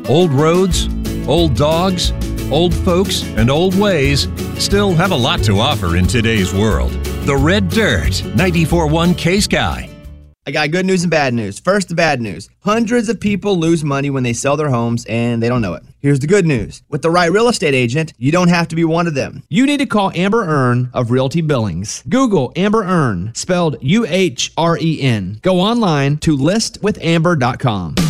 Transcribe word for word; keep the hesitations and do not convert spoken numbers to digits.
Old roads, old dogs, old folks, and old ways still have a lot to offer in today's world. The Red Dirt, ninety-four point one K-Sky. I got good news and bad news. First, the bad news. Hundreds of people lose money when they sell their homes, and they don't know it. Here's the good news. With the right real estate agent, you don't have to be one of them. You need to call Amber Earn of Realty Billings. Google Amber Earn, spelled U H R E N. Go online to list with amber dot com.